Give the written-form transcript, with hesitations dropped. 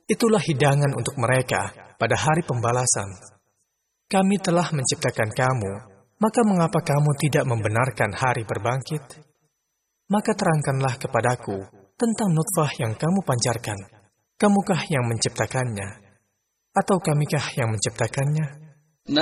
Itulah hidangan untuk mereka pada hari pembalasan. Kami telah menciptakan kamu, maka mengapa kamu tidak membenarkan hari berbangkit? Maka terangkanlah kepadaku tentang nutfah yang kamu pancarkan. Kamukah yang menciptakannya? Atau kamikah yang menciptakannya?